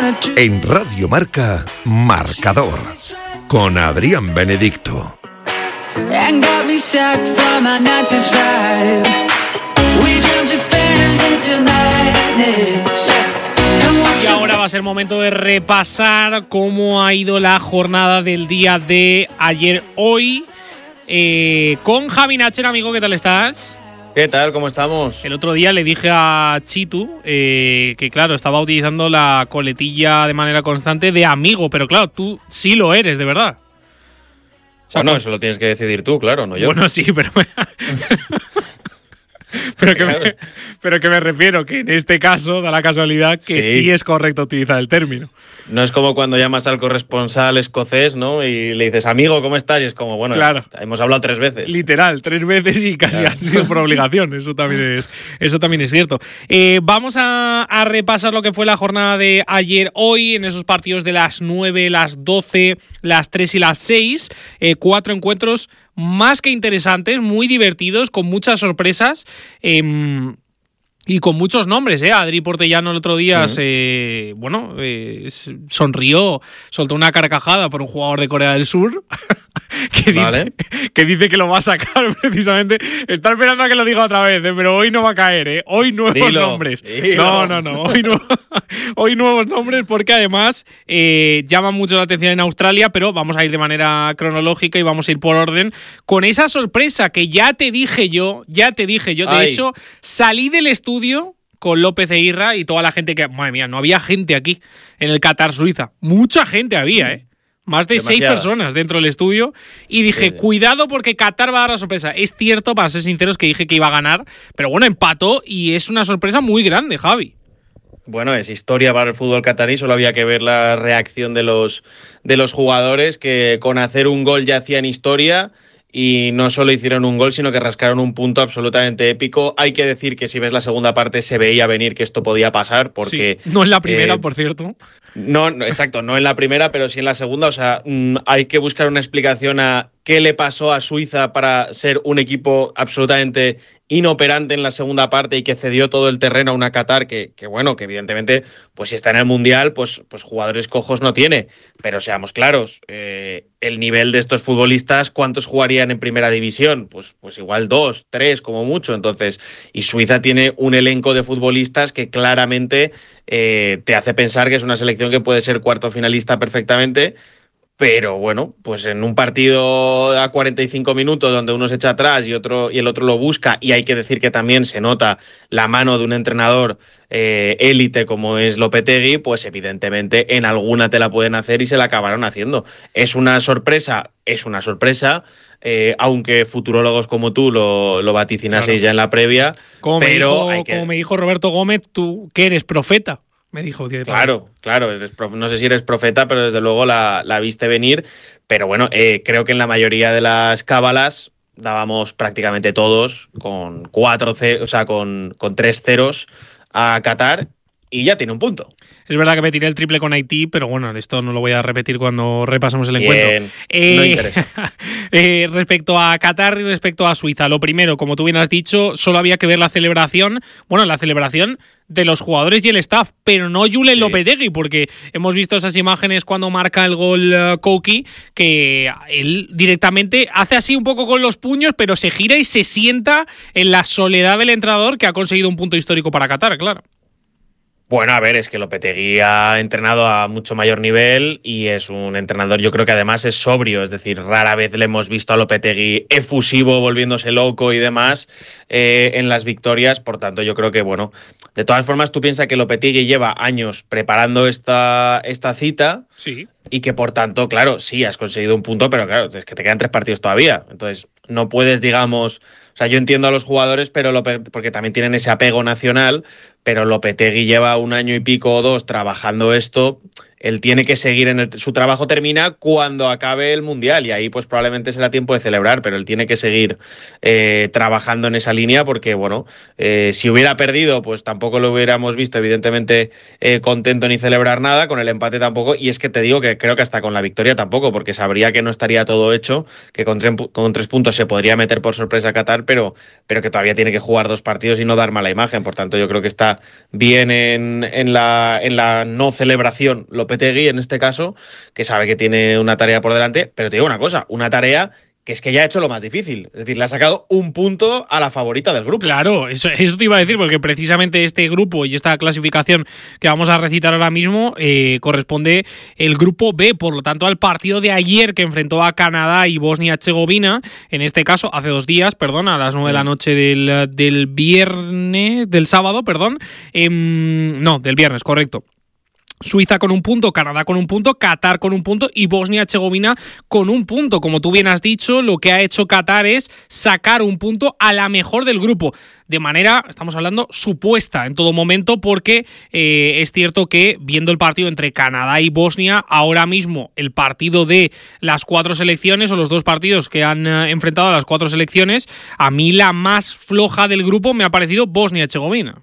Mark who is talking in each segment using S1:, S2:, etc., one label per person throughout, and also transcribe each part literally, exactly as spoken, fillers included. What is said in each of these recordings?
S1: En Radio Marca, Marcador, con Adrián Benedicto.
S2: Y ahora va a ser momento de repasar cómo ha ido la jornada del día de ayer, hoy, eh, con Javi Nacher. Amigo, ¿qué tal estás?
S3: ¿Qué tal? ¿Cómo estamos?
S2: El otro día le dije a Chitu eh, que, claro, estaba utilizando la coletilla de manera constante de amigo, pero claro, tú sí lo eres, de verdad.
S3: O sea, bueno, no, eso lo tienes que decidir tú, claro, no yo.
S2: Bueno, sí, pero... pero, que me, pero que me refiero que en este caso da la casualidad que sí, sí es correcto utilizar el término.
S3: No es como cuando llamas al corresponsal escocés, ¿no? Y le dices, amigo, ¿cómo estás? Y es como, bueno, claro, hemos hablado tres veces.
S2: Literal, tres veces y casi claro. Ha sido por obligación. Eso también es, eso también es cierto. Eh, vamos a, a repasar lo que fue la jornada de ayer, hoy, en esos partidos de las nueve, las doce, las tres y las seis. Eh, cuatro encuentros más que interesantes, muy divertidos, con muchas sorpresas. Eh, Y con muchos nombres, ¿eh? Adri Portellano el otro día uh-huh. se, bueno, eh, sonrió, soltó una carcajada por un jugador de Corea del Sur que,
S3: vale.
S2: dice, que dice que lo va a sacar precisamente. Está esperando a que lo diga otra vez, ¿eh? Pero hoy no va a caer, ¿eh? Hoy nuevos
S3: dilo,
S2: nombres.
S3: Dilo.
S2: No, no, no. Hoy, no, hoy nuevos nombres porque además eh, llaman mucho la atención en Australia, pero vamos a ir de manera cronológica y vamos a ir por orden con esa sorpresa que ya te dije yo, ya te dije yo. De
S3: Ay.
S2: hecho, salí del estudio con López e Irra y toda la gente que... Madre mía, no había gente aquí en el Qatar Suiza. Mucha gente había, ¿eh? Más de
S3: Demasiada.
S2: seis personas dentro del estudio. Y dije, sí, sí. cuidado porque Qatar va a dar la sorpresa. Es cierto, para ser sinceros, que dije que iba a ganar. Pero bueno, empató y es una sorpresa muy grande, Javi.
S3: Bueno, es historia para el fútbol catarí. Solo había que ver la reacción de los, de los jugadores que con hacer un gol ya hacían historia. Y no solo hicieron un gol, sino que rascaron un punto absolutamente épico. Hay que decir que si ves la segunda parte se veía venir que esto podía pasar, porque...
S2: Sí, no en la primera,
S3: eh,
S2: por cierto.
S3: No, no, exacto, no en la primera, pero sí en la segunda. O sea, mmm, hay que buscar una explicación a qué le pasó a Suiza para ser un equipo absolutamente inoperante en la segunda parte y que cedió todo el terreno a una Qatar que, que bueno, que evidentemente, pues si está en el Mundial, pues, pues jugadores cojos no tiene. Pero seamos claros, eh, el nivel de estos futbolistas, ¿cuántos jugarían en primera división? Pues, pues igual dos, tres, como mucho. Entonces, y Suiza tiene un elenco de futbolistas que claramente eh, te hace pensar que es una selección que puede ser cuarto finalista perfectamente. Pero bueno, pues en un partido a cuarenta y cinco minutos donde uno se echa atrás y otro y el otro lo busca, y hay que decir que también se nota la mano de un entrenador eh, élite como es Lopetegui, pues evidentemente en alguna te la pueden hacer y se la acabaron haciendo. Es una sorpresa, es una sorpresa, eh, aunque futurólogos como tú lo, lo vaticinaseis claro. ya en la previa.
S2: Como,
S3: pero
S2: me dijo, que... como me dijo Roberto Gómez, tú que eres profeta. Me dijo
S3: Claro, claro, eres prof... no sé si eres profeta, pero desde luego la, la viste venir. Pero bueno, eh, creo que en la mayoría de las cábalas dábamos prácticamente todos con cuatro ce... o sea, con, con tres ceros a Qatar y ya tiene un punto.
S2: Es verdad que me tiré el triple con Haití, pero bueno, esto no lo voy a repetir cuando repasemos el
S3: Bien,
S2: encuentro.
S3: Eh, no interesa.
S2: eh, respecto a Qatar y respecto a Suiza, lo primero, como tú bien has dicho, solo había que ver la celebración, bueno, la celebración de los jugadores y el staff, pero no Julen sí. Lopetegui, porque hemos visto esas imágenes cuando marca el gol uh, Koki, que él directamente hace así un poco con los puños, pero se gira y se sienta en la soledad del entrenador que ha conseguido un punto histórico para Qatar, claro.
S3: Bueno, a ver, es que Lopetegui ha entrenado a mucho mayor nivel y es un entrenador, yo creo que además es sobrio, es decir, rara vez le hemos visto a Lopetegui efusivo, volviéndose loco y demás eh, en las victorias, por tanto yo creo que, bueno, de todas formas tú piensas que Lopetegui lleva años preparando esta, esta cita
S2: sí.
S3: y que por tanto, claro, sí, has conseguido un punto, pero claro, es que te quedan tres partidos todavía, entonces no puedes, digamos... O sea, yo entiendo a los jugadores, pero Lope, porque también tienen ese apego nacional, pero Lopetegui lleva un año y pico o dos trabajando esto él tiene que seguir en el, su trabajo termina cuando acabe el Mundial y ahí pues probablemente será tiempo de celebrar, pero él tiene que seguir eh, trabajando en esa línea porque, bueno, eh, si hubiera perdido pues tampoco lo hubiéramos visto evidentemente eh, contento ni celebrar nada, con el empate tampoco, y es que te digo que creo que hasta con la victoria tampoco, porque sabría que no estaría todo hecho, que con, tre con tres puntos se podría meter por sorpresa a Qatar, pero, pero que todavía tiene que jugar dos partidos y no dar mala imagen, por tanto yo creo que está bien en, en, la, en la no celebración Lopetegui en este caso, que sabe que tiene una tarea por delante, pero te digo una cosa, una tarea que es que ya ha hecho lo más difícil. Es decir, le ha sacado un punto a la favorita del grupo.
S2: Claro, eso, eso te iba a decir, porque precisamente este grupo y esta clasificación que vamos a recitar ahora mismo eh, corresponde el grupo B, por lo tanto al partido de ayer que enfrentó a Canadá y Bosnia-Herzegovina, en este caso hace dos días, perdón, a las nueve de la noche del, del viernes, del sábado, perdón, eh, no, del viernes, correcto. Suiza con un punto, Canadá con un punto, Qatar con un punto y Bosnia-Herzegovina con un punto. Como tú bien has dicho, lo que ha hecho Qatar es sacar un punto a la mejor del grupo. De manera, estamos hablando, supuesta en todo momento, porque eh, es cierto que viendo el partido entre Canadá y Bosnia, ahora mismo el partido de las cuatro selecciones, o los dos partidos que han eh, enfrentado a las cuatro selecciones, a mí la más floja del grupo me ha parecido Bosnia-Herzegovina.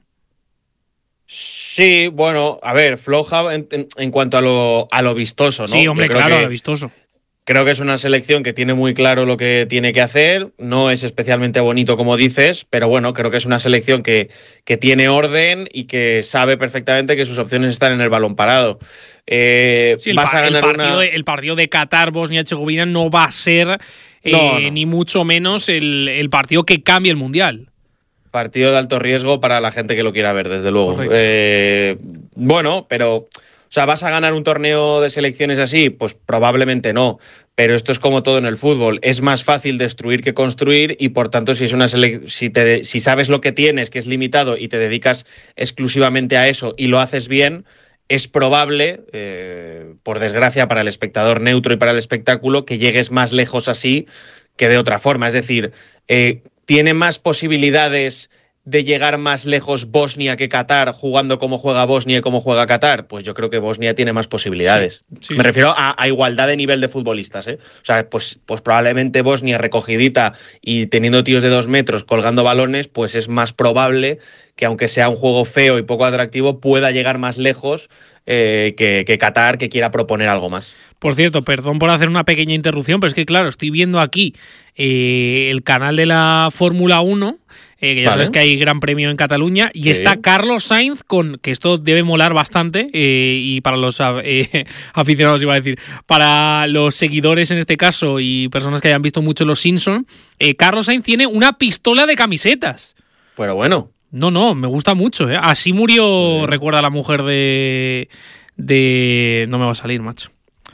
S3: Sí, bueno, a ver, floja en, en, en cuanto a lo, a lo vistoso, ¿no?
S2: Sí, hombre,
S3: claro,
S2: que,
S3: a
S2: lo vistoso.
S3: Creo que es una selección que tiene muy claro lo que tiene que hacer, no es especialmente bonito como dices, pero bueno, creo que es una selección que, que tiene orden y que sabe perfectamente que sus opciones están en el balón parado. Eh,
S2: sí, el,
S3: vas a ganar
S2: el, partido
S3: una...
S2: de, el partido de Qatar, Bosnia-Herzegovina no va a ser eh,
S3: no, no.
S2: ni mucho menos el, el partido que cambie el Mundial.
S3: Partido de alto riesgo para la gente que lo quiera ver, desde luego. Eh, bueno, pero, o sea, ¿vas a ganar un torneo de selecciones así? Pues probablemente no. Pero esto es como todo en el fútbol. Es más fácil destruir que construir y, por tanto, si es una sele- si, te, si sabes lo que tienes, que es limitado, y te dedicas exclusivamente a eso y lo haces bien, es probable, eh, por desgracia para el espectador neutro y para el espectáculo, que llegues más lejos así que de otra forma. Es decir, eh, ¿tiene más posibilidades de llegar más lejos Bosnia que Qatar jugando como juega Bosnia y como juega Qatar? Pues yo creo que Bosnia tiene más posibilidades. Sí, sí, Me sí. refiero a, a igualdad de nivel de futbolistas, ¿eh? O sea, pues, pues probablemente Bosnia recogidita y teniendo tíos de dos metros colgando balones, pues es más probable que aunque sea un juego feo y poco atractivo, pueda llegar más lejos eh, que, que Qatar, que quiera proponer algo más.
S2: Por cierto, perdón por hacer una pequeña interrupción, pero es que claro, estoy viendo aquí eh, el canal de la Fórmula uno, eh, que ya vale. sabes que hay Gran Premio en Cataluña, y sí. está Carlos Sainz con, que esto debe molar bastante, eh, y para los eh, aficionados iba a decir, para los seguidores en este caso y personas que hayan visto mucho Los Simpson, eh, Carlos Sainz tiene una pistola de camisetas.
S3: Pero bueno.
S2: No, no, me gusta mucho, ¿eh? Así murió, sí. recuerda la mujer de... de... no me va a salir, macho.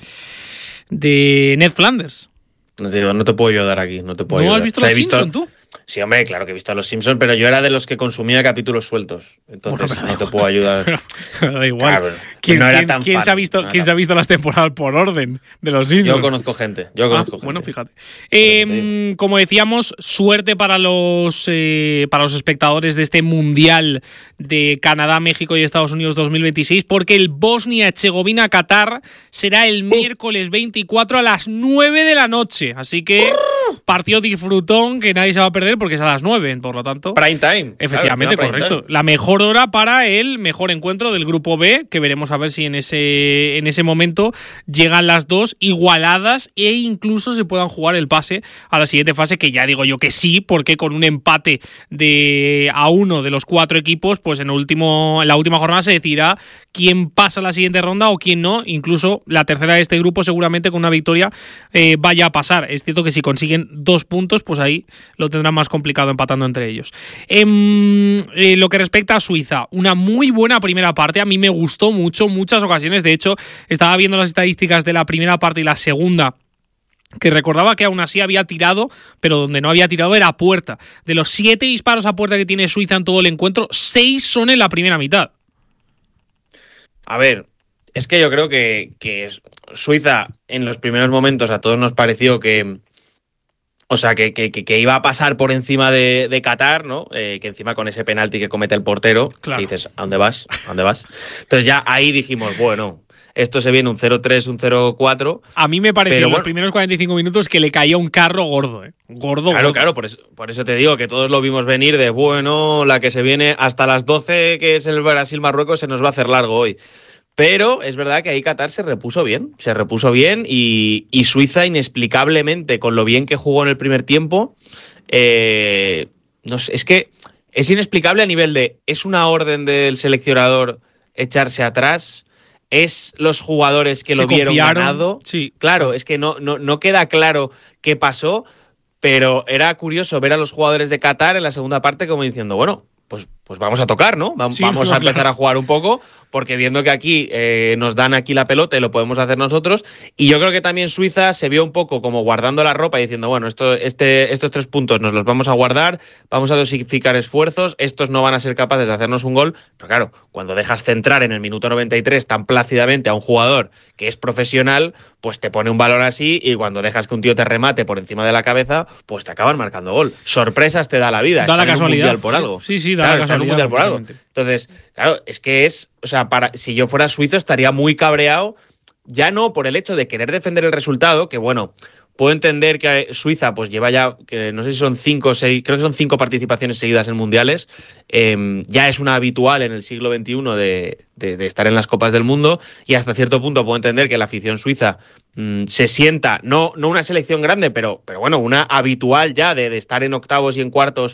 S2: De Ned Flanders.
S3: No te, digo, no te puedo ayudar aquí, no te puedo
S2: ¿No
S3: ayudar.
S2: has visto Los Simpson, tú?
S3: Sí, hombre, claro que he visto a Los Simpsons, pero yo era de los que consumía capítulos sueltos. Entonces bueno, no te puedo ayudar.
S2: Pero, pero da igual. Claro,
S3: ¿Quién,
S2: no era
S3: ¿quién,
S2: tan
S3: ¿quién,
S2: fan,
S3: se
S2: ha visto,
S3: no
S2: ¿quién se ha visto las temporadas por orden de Los Simpsons?
S3: Yo conozco gente. Yo conozco ah, gente.
S2: Bueno, fíjate. Eh, como decíamos, suerte para los, eh, para los espectadores de este Mundial de Canadá, México y Estados Unidos dos mil veintiséis, porque el Bosnia-Herzegovina-Qatar será el miércoles veinticuatro a las nueve de la noche. Así que partido disfrutón que nadie se va a perder porque es a las nueve, por lo tanto.
S3: Prime time.
S2: Efectivamente, claro, correcto. Time. La mejor hora para el mejor encuentro del grupo B, que veremos a ver si en ese, en ese momento llegan las dos igualadas e incluso se puedan jugar el pase a la siguiente fase, que ya digo yo que sí, porque con un empate de a uno de los cuatro equipos, pues en, último, en la última jornada se decidirá quién pasa a la siguiente ronda o quién no. Incluso la tercera de este grupo seguramente con una victoria eh, vaya a pasar. Es cierto que si consiguen dos puntos, pues ahí lo tendrán más complicado empatando entre ellos. Eh, eh, lo que respecta a Suiza, una muy buena primera parte, a mí me gustó mucho, muchas ocasiones, de hecho estaba viendo las estadísticas de la primera parte y la segunda, que recordaba que aún así había tirado, pero donde no había tirado era a puerta. De los siete disparos a puerta que tiene Suiza en todo el encuentro, seis son en la primera mitad.
S3: A ver, es que yo creo que, que Suiza en los primeros momentos a todos nos pareció que O sea, que, que, que iba a pasar por encima de, de Qatar, ¿no? Eh, que encima con ese penalti que comete el portero, claro. Que dices, ¿a dónde vas? ¿A dónde vas? Entonces ya ahí dijimos, bueno, esto se viene un cero tres, un cero cuatro.
S2: A mí me pareció en
S3: bueno,
S2: los primeros cuarenta y cinco minutos que le caía un carro gordo, ¿eh? Gordo,
S3: Claro,
S2: gordo.
S3: claro, por eso, por eso te digo que todos lo vimos venir de, bueno, la que se viene hasta las doce, que es el Brasil-Marruecos, se nos va a hacer largo hoy. Pero es verdad que ahí Qatar se repuso bien, se repuso bien y, y Suiza inexplicablemente, con lo bien que jugó en el primer tiempo, eh, no sé, es que es inexplicable a nivel de, es una orden del seleccionador echarse atrás, es los jugadores que
S2: Se
S3: lo vieron
S2: confiaron,
S3: ganado.
S2: sí.
S3: Claro, es que no, no, no queda claro qué pasó, pero era curioso ver a los jugadores de Qatar en la segunda parte como diciendo, bueno, pues, pues vamos a tocar, ¿no? Vamos,
S2: Sí,
S3: vamos
S2: no,
S3: a empezar
S2: claro.
S3: a jugar un poco, porque viendo que aquí eh, nos dan aquí la pelota y lo podemos hacer nosotros. Y yo creo que también Suiza se vio un poco como guardando la ropa y diciendo, bueno, esto, este, estos tres puntos nos los vamos a guardar, vamos a dosificar esfuerzos, estos no van a ser capaces de hacernos un gol. Pero claro, cuando dejas centrar en el minuto noventa y tres tan plácidamente a un jugador que es profesional, pues te pone un balón así, y cuando dejas que un tío te remate por encima de la cabeza, pues te acaban marcando gol. Sorpresas te da la vida.
S2: Da la
S3: Están en un
S2: casualidad.
S3: mundial por
S2: Sí,
S3: algo.
S2: sí, sí, da
S3: Claro,
S2: la
S3: están en un
S2: casualidad
S3: mundial por algo.
S2: completamente.
S3: Entonces, claro, es que es, o sea, para, si yo fuera suizo estaría muy cabreado, ya no por el hecho de querer defender el resultado, que bueno, puedo entender que Suiza pues lleva ya, que no sé si son cinco o seis, creo que son cinco participaciones seguidas en mundiales, eh, ya es una habitual en el siglo veintiuno de, de, de estar en las Copas del Mundo, y hasta cierto punto puedo entender que la afición suiza mmm, se sienta, no, no una selección grande, pero, pero bueno, una habitual ya de, de estar en octavos y en cuartos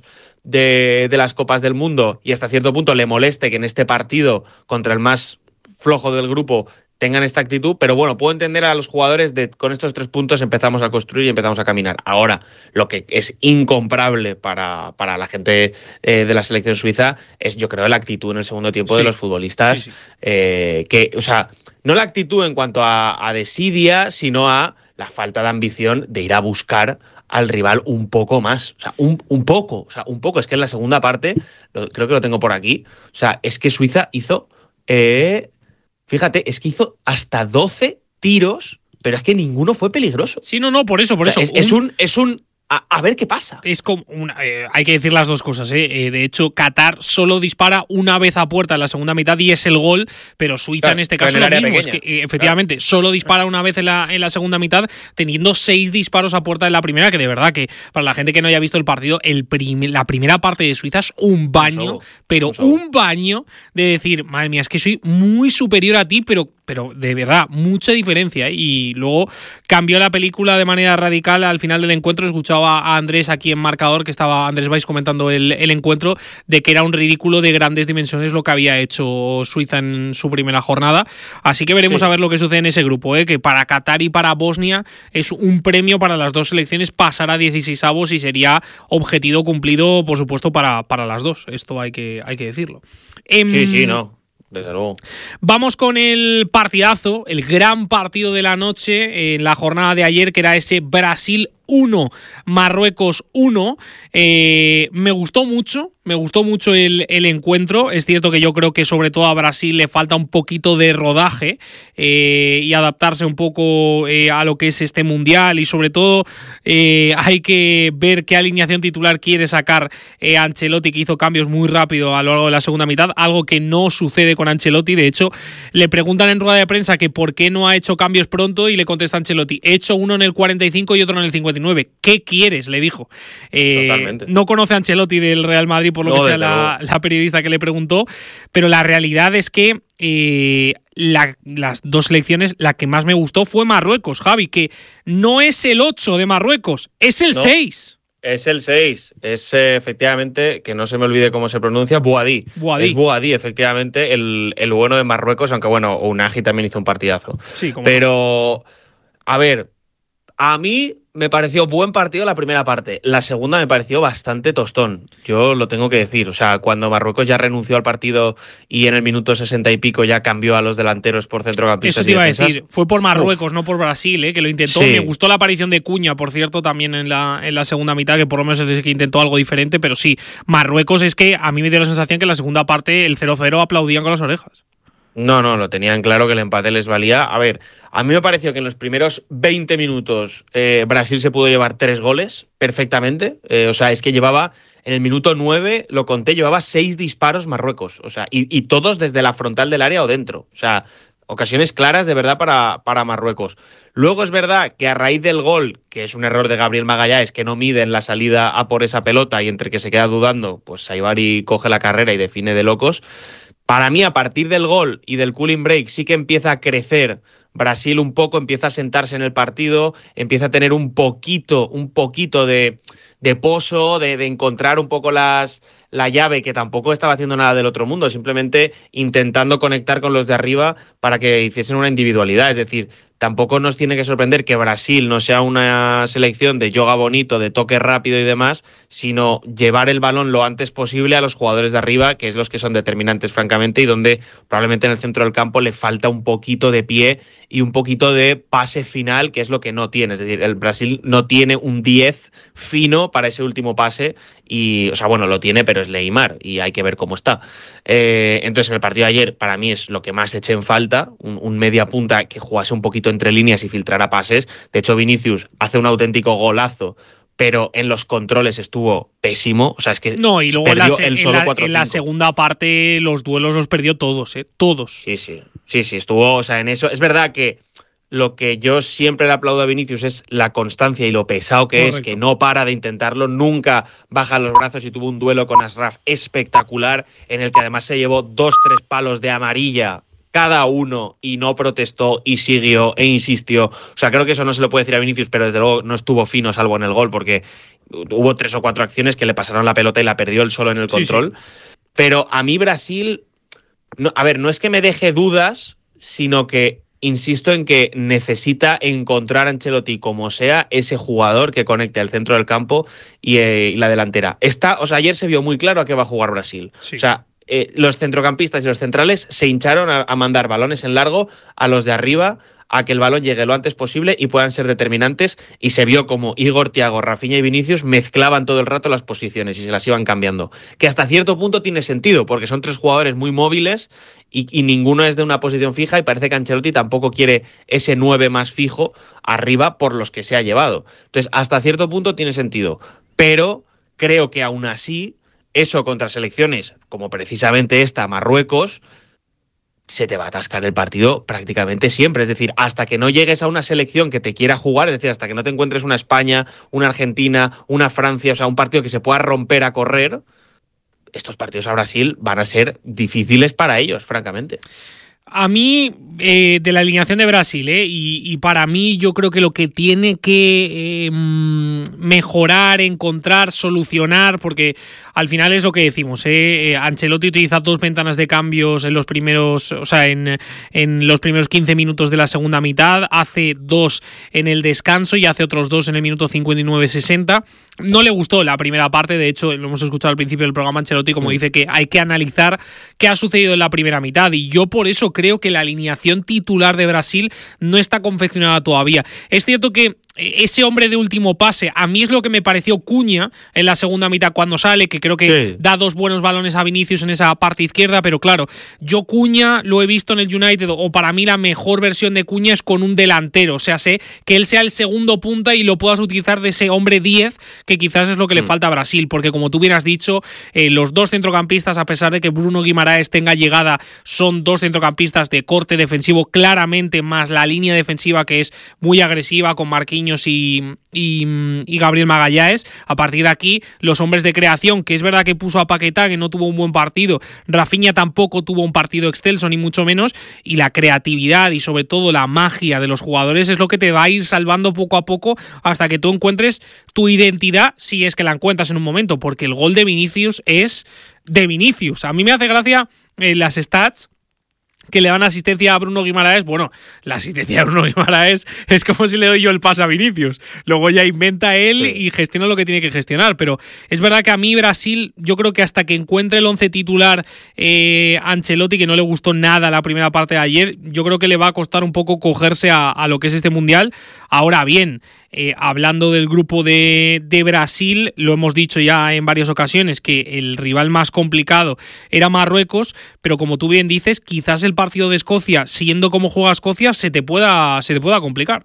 S3: de, de las Copas del Mundo, y hasta cierto punto le moleste que en este partido contra el más flojo del grupo tengan esta actitud, pero bueno, puedo entender a los jugadores de con estos tres puntos empezamos a construir y empezamos a caminar. Ahora, lo que es incomparable para, para la gente eh, de la selección suiza es, yo creo, la actitud en el segundo tiempo
S2: Sí.
S3: de los futbolistas,
S2: Sí, sí.
S3: Eh, que, o sea, no la actitud en cuanto a, a desidia, sino a la falta de ambición de ir a buscar al rival un poco más, o sea, un, un poco, o sea, un poco, es que en la segunda parte, lo, creo que lo tengo por aquí, o sea, es que Suiza hizo... Eh, Fíjate, es que hizo hasta doce tiros, pero es que ninguno fue peligroso.
S2: Sí, no, no, por eso, por
S3: O sea,
S2: eso.
S3: es, es un, es un a, a ver qué pasa.
S2: Es como una, eh, hay que decir las dos cosas, ¿eh? Eh, de hecho, Qatar solo dispara una vez a puerta en la segunda mitad y es el gol, pero Suiza
S3: Claro,
S2: en este
S3: pero
S2: caso
S3: en el
S2: lo
S3: área
S2: mismo.
S3: pequeña.
S2: Es que eh, efectivamente claro. solo dispara una vez en la, en la segunda mitad, teniendo seis disparos a puerta en la primera, que de verdad que para la gente que no haya visto el partido, el prim la primera parte de Suiza es un baño,
S3: un
S2: pero un, un baño de decir, madre mía, es que soy muy superior a ti, pero pero de verdad, mucha diferencia. ¿eh? Y luego cambió la película de manera radical al final del encuentro. Escuchaba a Andrés aquí en Marcador, que estaba Andrés Valls comentando el, el encuentro, de que era un ridículo de grandes dimensiones lo que había hecho Suiza en su primera jornada. Así que veremos sí. a ver lo que sucede en ese grupo, ¿eh? que para Qatar y para Bosnia es un premio para las dos selecciones pasar a dieciseisavos y sería objetivo cumplido, por supuesto, para, para las dos. Esto hay que, hay que decirlo.
S3: Eh, sí, sí, no. Desde luego.
S2: Vamos con el partidazo, el gran partido de la noche en la jornada de ayer, que era ese Brasil uno, Marruecos uno. Eh, me gustó mucho, me gustó mucho el, el encuentro. Es cierto que yo creo que sobre todo a Brasil le falta un poquito de rodaje eh, y adaptarse un poco eh, a lo que es este mundial, y sobre todo eh, hay que ver qué alineación titular quiere sacar eh, Ancelotti, que hizo cambios muy rápido a lo largo de la segunda mitad, algo que no sucede con Ancelotti. De hecho, le preguntan en rueda de prensa que por qué no ha hecho cambios pronto y le contesta Ancelotti, he hecho uno en el cuarenta y cinco y otro en el cincuenta y nueve. ¿Qué quieres?, le dijo. Eh,
S3: Totalmente.
S2: No conoce a Ancelotti del Real Madrid, por lo
S3: no,
S2: que sea la, la periodista que le preguntó, pero la realidad es que eh, la, las dos selecciones, la que más me gustó fue Marruecos, Javi, que no es el ocho de Marruecos, es el no. seis.
S3: Es el seis, es eh, efectivamente, que no se me olvide cómo se pronuncia, Bouhaddi.
S2: Bouhaddi.
S3: Es Bouhaddi, efectivamente, el, el bueno de Marruecos, aunque bueno, Unai también hizo un partidazo.
S2: Sí, como
S3: Pero, a ver, a mí me pareció buen partido la primera parte. La segunda me pareció bastante tostón. Yo lo tengo que decir. O sea, cuando Marruecos ya renunció al partido y en el minuto sesenta y pico ya cambió a los delanteros por centrocampistas.
S2: Eso te iba
S3: a
S2: decir. Fue por Marruecos, Uf. no por Brasil, ¿eh? que lo intentó. Sí. Me gustó la aparición de Cuña, por cierto, también en la, en la segunda mitad, que por lo menos es que intentó algo diferente. Pero sí, Marruecos es que a mí me dio la sensación que en la segunda parte el cero cero aplaudían con las orejas.
S3: No, no, lo tenían claro que el empate les valía. A ver, a mí me pareció que en los primeros veinte minutos eh, Brasil se pudo llevar tres goles perfectamente. Eh, o sea, es que llevaba, en el minuto nueve, lo conté, llevaba seis disparos Marruecos. O sea, y, y todos desde la frontal del área o dentro. O sea, ocasiones claras de verdad para, para Marruecos. Luego es verdad que a raíz del gol, que es un error de Gabriel Magallanes, que no mide en la salida a por esa pelota y entre que se queda dudando, pues Saibari coge la carrera y define de locos. Para mí, a partir del gol y del cooling break, sí que empieza a crecer Brasil un poco, empieza a sentarse en el partido, empieza a tener un poquito, un poquito de, de pozo, de, de encontrar un poco las, la llave, que tampoco estaba haciendo nada del otro mundo, simplemente intentando conectar con los de arriba para que hiciesen una individualidad. Es decir, tampoco nos tiene que sorprender que Brasil no sea una selección de yoga bonito, de toque rápido y demás, sino llevar el balón lo antes posible a los jugadores de arriba, que es los que son determinantes, francamente, y donde probablemente en el centro del campo le falta un poquito de pie y un poquito de pase final, que es lo que no tiene. Es decir, el Brasil no tiene un diez fino para ese último pase y, o sea, bueno, lo tiene, pero es Neymar y hay que ver cómo está. Eh, entonces, en el partido de ayer, para mí es lo que más eché en falta, un, un media punta que jugase un poquito entre líneas y filtrara pases. De hecho, Vinicius hace un auténtico golazo, pero en los controles estuvo pésimo. O sea, es que
S2: no, y luego
S3: perdió
S2: en la,
S3: el solo
S2: en la,
S3: cuatro cinco.
S2: En la segunda parte los duelos los perdió todos, ¿eh? Todos.
S3: Sí, sí, sí, sí, estuvo, o sea, en eso. Es verdad que lo que yo siempre le aplaudo a Vinicius es la constancia y lo pesado que Correcto. Es, que no para de intentarlo, nunca baja los brazos y tuvo un duelo con Ashraf espectacular, en el que además se llevó dos, tres palos de amarilla cada uno y no protestó y siguió e insistió. O sea, creo que eso no se lo puede decir a Vinicius, pero desde luego no estuvo fino salvo en el gol, porque hubo tres o cuatro acciones que le pasaron la pelota y la perdió él solo en el control. Sí, sí. Pero a mí Brasil, no, a ver, no es que me deje dudas, sino que insisto en que necesita encontrar a Ancelotti como sea ese jugador que conecte el centro del campo y, eh, y la delantera. Esta, o sea, ayer se vio muy claro a qué va a jugar Brasil. Sí. O sea, Eh, los centrocampistas y los centrales se hincharon a, a mandar balones en largo a los de arriba, a que el balón llegue lo antes posible y puedan ser determinantes, y se vio como Igor, Thiago, Rafinha y Vinicius mezclaban todo el rato las posiciones y se las iban cambiando, que hasta cierto punto tiene sentido porque son tres jugadores muy móviles y, y ninguno es de una posición fija, y parece que Ancelotti tampoco quiere ese nueve más fijo arriba por los que se ha llevado. Entonces, hasta cierto punto tiene sentido, pero creo que aún así eso contra selecciones como precisamente esta, Marruecos, se te va a atascar el partido prácticamente siempre. Es decir, hasta que no llegues a una selección que te quiera jugar, es decir, hasta que no te encuentres una España, una Argentina, una Francia, o sea, un partido que se pueda romper a correr, estos partidos a Brasil van a ser difíciles para ellos, francamente.
S2: A mí, eh, de la alineación de Brasil, eh, y, y para mí yo creo que lo que tiene que eh, mejorar, encontrar, solucionar, porque al final es lo que decimos, eh, Ancelotti utiliza dos ventanas de cambios en los primeros, o sea, en, en los primeros quince minutos de la segunda mitad, hace dos en el descanso y hace otros dos en el minuto cincuenta y nueve sesenta. No le gustó la primera parte, de hecho lo hemos escuchado al principio del programa, Ancelotti como dice que hay que analizar qué ha sucedido en la primera mitad, y yo por eso creo que la alineación titular de Brasil no está confeccionada todavía. Es cierto que ese hombre de último pase, a mí es lo que me pareció Cunha en la segunda mitad cuando sale, que creo que sí. da dos buenos balones a Vinicius en esa parte izquierda, pero claro, yo Cunha lo he visto en el United, o para mí la mejor versión de Cunha es con un delantero, o sea, sé que él sea el segundo punta y lo puedas utilizar de ese hombre diez, que quizás es lo que mm. le falta a Brasil, porque como tú hubieras dicho, eh, los dos centrocampistas, a pesar de que Bruno Guimaraes tenga llegada, son dos centrocampistas de corte defensivo claramente, más la línea defensiva que es muy agresiva con Marquinhos Y, y, y Gabriel Magallanes. A partir de aquí, los hombres de creación, que es verdad que puso a Paquetá, que no tuvo un buen partido, Rafinha tampoco tuvo un partido excelso, ni mucho menos, y la creatividad y sobre todo la magia de los jugadores es lo que te va a ir salvando poco a poco hasta que tú encuentres tu identidad, si es que la encuentras en un momento, porque el gol de Vinicius es de Vinicius. A mí me hace gracia eh, las stats que le dan asistencia a Bruno Guimaraes. Bueno, la asistencia a Bruno Guimaraes es como si le doy yo el pase a Vinicius. Luego ya inventa él sí. y gestiona lo que tiene que gestionar. Pero es verdad que a mí Brasil, yo creo que hasta que encuentre el once titular eh, Ancelotti, que no le gustó nada la primera parte de ayer, yo creo que le va a costar un poco cogerse a, a lo que es este Mundial. Ahora bien, Eh, hablando del grupo de, de Brasil, lo hemos dicho ya en varias ocasiones que el rival más complicado era Marruecos, pero como tú bien dices, quizás el partido de Escocia, siendo como juega Escocia, se te pueda, se te pueda complicar.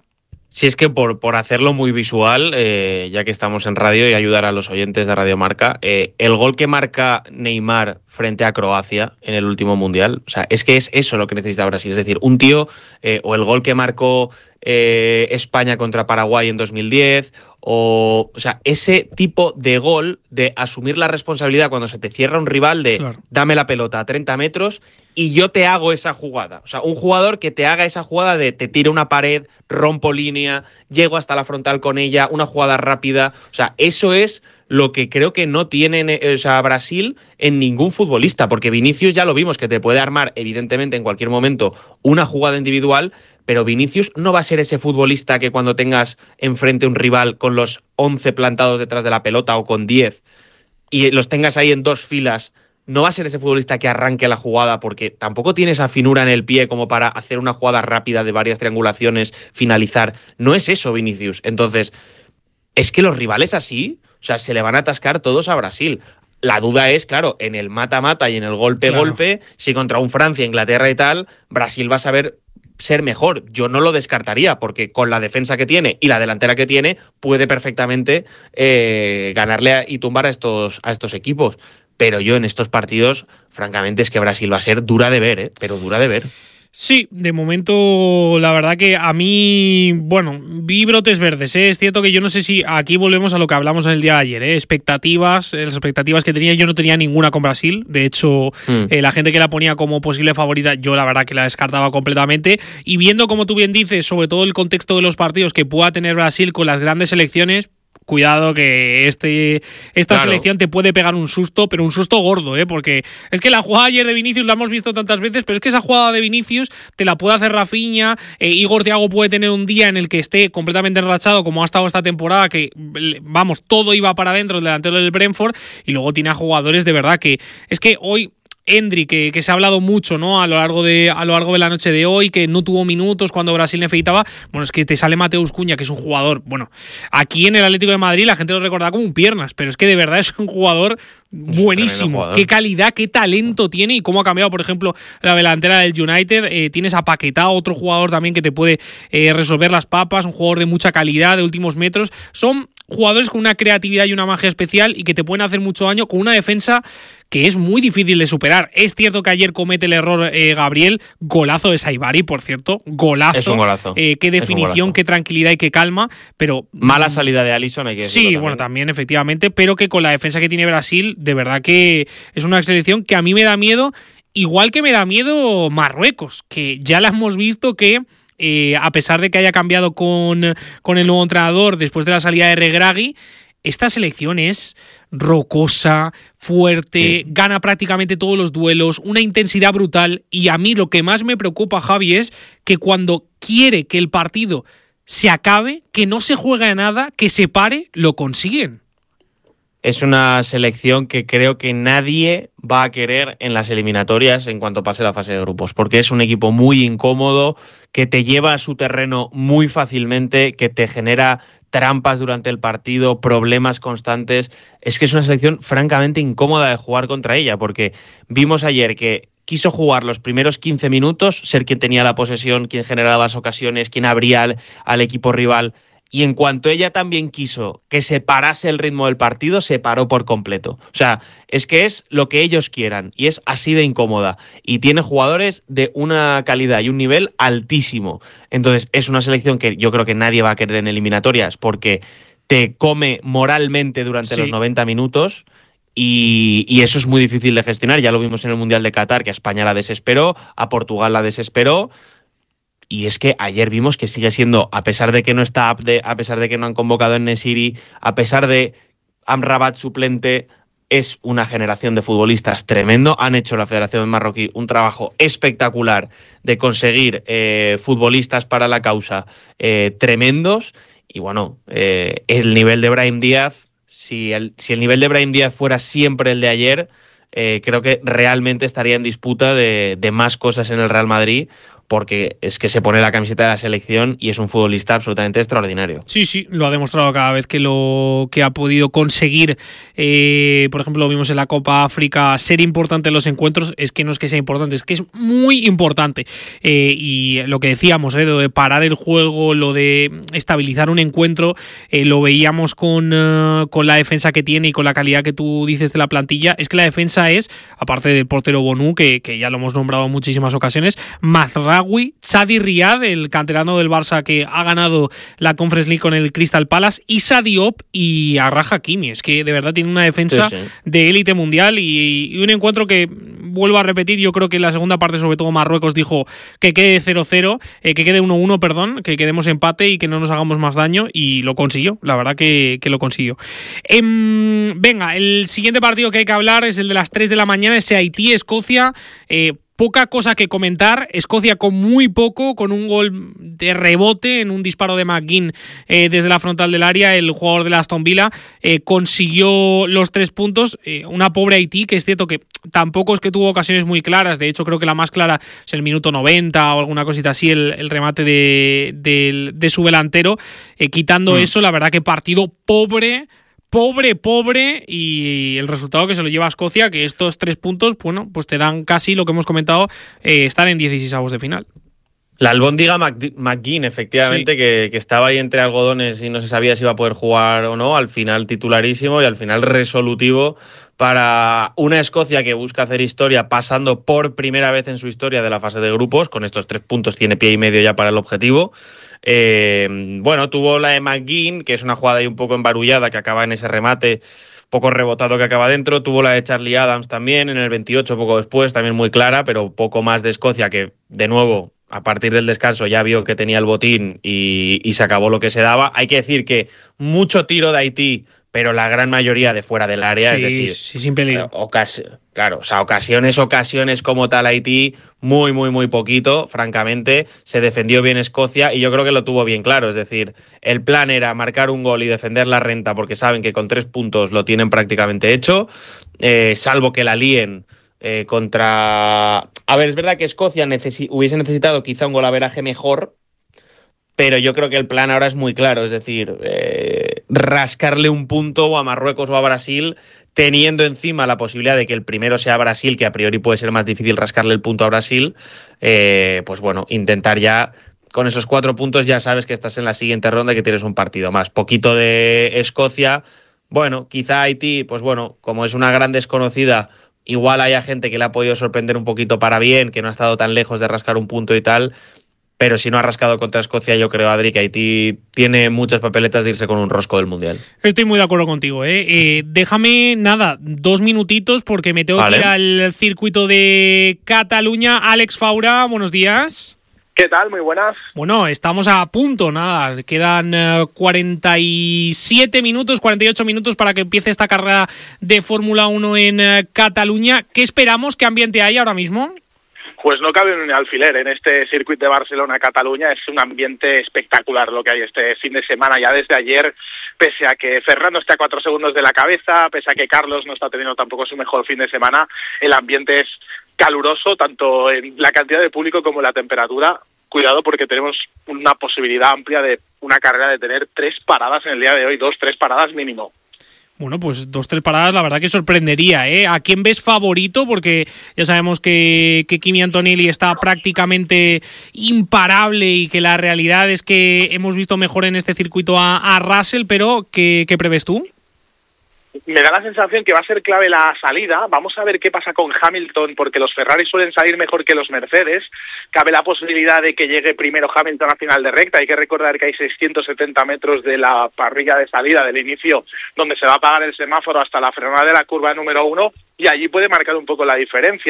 S3: Si es que por, por hacerlo muy visual, eh, ya que estamos en radio y ayudar a los oyentes de Radio Marca, eh, el gol que marca Neymar frente a Croacia en el último Mundial, o sea, es que es eso lo que necesita Brasil. Es decir, un tío, eh, o el gol que marcó eh, España contra Paraguay en dos mil diez, o, o sea, ese tipo de gol de asumir la responsabilidad cuando se te cierra un rival de claro. Dame la pelota a treinta metros y yo te hago esa jugada. O sea, un jugador que te haga esa jugada de te tiro una pared, rompo línea, llego hasta la frontal con ella, una jugada rápida. O sea, eso es lo que creo que no tiene, o sea, Brasil en ningún futbolista, porque Vinicius ya lo vimos, que te puede armar, evidentemente, en cualquier momento una jugada individual, pero Vinicius no va a ser ese futbolista que cuando tengas enfrente un rival con los once plantados detrás de la pelota o con diez y los tengas ahí en dos filas, no va a ser ese futbolista que arranque la jugada, porque tampoco tiene esa finura en el pie como para hacer una jugada rápida de varias triangulaciones, finalizar. No es eso Vinicius. Entonces, es que los rivales así, o sea, se le van a atascar todos a Brasil. La duda es, claro, en el mata-mata y en el golpe-golpe, claro. Si contra un Francia, Inglaterra y tal, Brasil va a saber ser mejor. Yo no lo descartaría, porque con la defensa que tiene y la delantera que tiene, puede perfectamente eh, ganarle a, y tumbar a estos, a estos equipos. Pero yo en estos partidos, francamente, es que Brasil va a ser dura de ver, ¿eh? Pero dura de ver.
S2: Sí, de momento la verdad que a mí, bueno, vi brotes verdes, ¿eh? Es cierto que yo no sé si aquí volvemos a lo que hablamos en el día de ayer, ¿eh? Expectativas, las expectativas que tenía, yo no tenía ninguna con Brasil, de hecho mm. eh, la gente que la ponía como posible favorita, yo la verdad que la descartaba completamente, y viendo como tú bien dices, sobre todo el contexto de los partidos que pueda tener Brasil con las grandes selecciones, cuidado que este esta claro. selección te puede pegar un susto, pero un susto gordo, ¿eh? Porque es que la jugada ayer de Vinicius la hemos visto tantas veces, pero es que esa jugada de Vinicius te la puede hacer Rafinha, eh, Igor Thiago puede tener un día en el que esté completamente enrachado como ha estado esta temporada, que vamos, todo iba para adentro el delantero del Brentford, y luego tiene a jugadores de verdad que es que hoy Endrick, que, que se ha hablado mucho, ¿no? A lo largo de a lo largo de la noche de hoy, que no tuvo minutos cuando Brasil necesitaba. Bueno, es que te sale Mateus Cunha, que es un jugador, bueno, aquí en el Atlético de Madrid la gente lo recordará como un piernas, pero es que de verdad es un jugador buenísimo. Jugador. Qué calidad, qué talento tiene y cómo ha cambiado, por ejemplo, la delantera del United. Eh, tienes a Paquetá, otro jugador también que te puede eh, resolver las papas, un jugador de mucha calidad, de últimos metros. Son jugadores con una creatividad y una magia especial y que te pueden hacer mucho daño con una defensa que es muy difícil de superar. Es cierto que ayer comete el error eh, Gabriel, golazo de Saibari, por cierto, golazo.
S3: Es un golazo.
S2: Eh, qué definición, golazo. Qué tranquilidad y qué calma, pero...
S3: Mala salida de Alisson, hay que decirlo.
S2: Sí,
S3: también.
S2: Bueno, también, efectivamente, pero que con la defensa que tiene Brasil, de verdad que es una selección que a mí me da miedo, igual que me da miedo Marruecos, que ya la hemos visto que... Eh, a pesar de que haya cambiado con, con el nuevo entrenador después de la salida de Regragui, esta selección es rocosa, fuerte, sí. Gana prácticamente todos los duelos, una intensidad brutal, y a mí lo que más me preocupa, Javi, es que cuando quiere que el partido se acabe, que no se juegue a nada, que se pare, lo consiguen.
S3: Es una selección que creo que nadie va a querer en las eliminatorias en cuanto pase la fase de grupos, porque es un equipo muy incómodo, que te lleva a su terreno muy fácilmente, que te genera trampas durante el partido, problemas constantes. Es que es una selección francamente incómoda de jugar contra ella, porque vimos ayer que quiso jugar los primeros quince minutos, ser quien tenía la posesión, quien generaba las ocasiones, quien abría al, al equipo rival. Y en cuanto ella también quiso que se parase el ritmo del partido, se paró por completo. O sea, es que es lo que ellos quieran y es así de incómoda. Y tiene jugadores de una calidad y un nivel altísimo. Entonces, es una selección que yo creo que nadie va a querer en eliminatorias porque te come moralmente durante sí. los noventa minutos. Y, y eso es muy difícil de gestionar. Ya lo vimos en el Mundial de Qatar, que a España la desesperó, a Portugal la desesperó. Y es que ayer vimos que sigue siendo, a pesar de que no está Abde, a pesar de que no han convocado a Nesiri, a pesar de Amrabat suplente, es una generación de futbolistas tremendo. Han hecho la Federación Marroquí un trabajo espectacular de conseguir eh, futbolistas para la causa eh, tremendos. Y bueno, eh, el nivel de Brahim Díaz, si el, si el nivel de Brahim Díaz fuera siempre el de ayer, eh, creo que realmente estaría en disputa de, de más cosas en el Real Madrid, porque es que se pone la camiseta de la selección y es un futbolista absolutamente extraordinario.
S2: Sí, sí, lo ha demostrado cada vez que lo que ha podido conseguir, eh, por ejemplo, lo vimos en la Copa África, ser importante en los encuentros. Es que no es que sea importante, es que es muy importante. Eh, y lo que decíamos, eh, lo de parar el juego, lo de estabilizar un encuentro, eh, lo veíamos con, uh, con la defensa que tiene y con la calidad que tú dices de la plantilla. Es que la defensa es, aparte del portero Bonu, que, que ya lo hemos nombrado en muchísimas ocasiones, Mazraoui, Chadi Riad, el canterano del Barça que ha ganado la Conference League con el Crystal Palace, Issa Diop y Achraf Hakimi. Es que de verdad tiene una defensa sí, sí. de élite mundial y, y un encuentro que, vuelvo a repetir, yo creo que en la segunda parte sobre todo Marruecos dijo que quede cero cero, eh, que quede uno uno, perdón, que quedemos empate y que no nos hagamos más daño, y lo consiguió, la verdad que, que lo consiguió. Eh, venga, el siguiente partido que hay que hablar es el de las tres de la mañana, ese Haití-Escocia. Eh, Poca cosa que comentar. Escocia con muy poco, con un gol de rebote en un disparo de McGinn eh, desde la frontal del área. El jugador de la Aston Villa eh, consiguió los tres puntos. Eh, una pobre Haití, que es cierto que tampoco es que tuvo ocasiones muy claras. De hecho, creo que la más clara es el minuto noventa o alguna cosita así, el, el remate de, de, de su delantero. Eh, quitando mm. eso, la verdad que partido pobre. Pobre, pobre, y el resultado que se lo lleva a Escocia, que estos tres puntos, bueno, pues te dan casi lo que hemos comentado, eh, estar en dieciseisavos de final.
S3: La albóndiga McGinn, efectivamente, sí. que, que estaba ahí entre algodones y no se sabía si iba a poder jugar o no, al final titularísimo y al final resolutivo para una Escocia que busca hacer historia pasando por primera vez en su historia de la fase de grupos. Con estos tres puntos tiene pie y medio ya para el objetivo. Eh, bueno, tuvo la de McGinn, que es una jugada ahí un poco embarullada que acaba en ese remate poco rebotado que acaba dentro. Tuvo la de Charlie Adams también en el veintiocho, poco después, también muy clara, pero poco más de Escocia, que de nuevo a partir del descanso ya vio que tenía el botín y, y se acabó lo que se daba. Hay que decir que mucho tiro de Haití, pero la gran mayoría de fuera del área,
S2: sí,
S3: es decir,
S2: sí, sin peligro.
S3: Ocasi- claro, o sea, ocasiones, ocasiones como tal Haití, muy, muy, muy poquito, francamente. Se defendió bien Escocia y yo creo que lo tuvo bien claro, es decir, el plan era marcar un gol y defender la renta porque saben que con tres puntos lo tienen prácticamente hecho, eh, salvo que la líen eh, contra... A ver, es verdad que Escocia necesi- hubiese necesitado quizá un golaveraje mejor, pero yo creo que el plan ahora es muy claro, es decir, eh, rascarle un punto o a Marruecos o a Brasil, teniendo encima la posibilidad de que el primero sea Brasil, que a priori puede ser más difícil rascarle el punto a Brasil, eh, pues bueno, intentar ya, con esos cuatro puntos ya sabes que estás en la siguiente ronda y que tienes un partido más. Poquito de Escocia, bueno, quizá Haití, pues bueno, como es una gran desconocida, igual haya gente que le ha podido sorprender un poquito para bien, que no ha estado tan lejos de rascar un punto y tal. Pero si no ha rascado contra Escocia, yo creo, Adri, que Haití tiene muchas papeletas de irse con un rosco del Mundial.
S2: Estoy muy de acuerdo contigo, ¿eh? eh déjame, nada, dos minutitos porque me tengo vale. que ir al circuito de Cataluña. Alex Faura, buenos días.
S4: ¿Qué tal? Muy buenas.
S2: Bueno, estamos a punto, nada, quedan uh, cuarenta y siete minutos, cuarenta y ocho minutos para que empiece esta carrera de Fórmula uno en uh, Cataluña. ¿Qué esperamos? ¿Qué ambiente hay ahora mismo?
S4: Pues no cabe un alfiler en este circuito de Barcelona-Cataluña. Es un ambiente espectacular lo que hay este fin de semana, ya desde ayer, pese a que Fernando está a cuatro segundos de la cabeza, pese a que Carlos no está teniendo tampoco su mejor fin de semana, el ambiente es caluroso, tanto en la cantidad de público como en la temperatura. Cuidado porque tenemos una posibilidad amplia de una carrera de tener tres paradas en el día de hoy, dos, tres paradas mínimo.
S2: Bueno, pues dos, tres paradas, la verdad que sorprendería, ¿eh? ¿A quién ves favorito? Porque ya sabemos que, que Kimi Antonelli está prácticamente imparable y que la realidad es que hemos visto mejor en este circuito a, a Russell, pero ¿qué, qué prevés tú?
S4: Me da la sensación que va a ser clave la salida. Vamos a ver qué pasa con Hamilton, porque los Ferrari suelen salir mejor que los Mercedes. Cabe la posibilidad de que llegue primero Hamilton a final de recta. Hay que recordar que hay seiscientos setenta metros de la parrilla de salida del inicio, donde se va a apagar el semáforo hasta la frenada de la curva número uno, y allí puede marcar un poco la diferencia.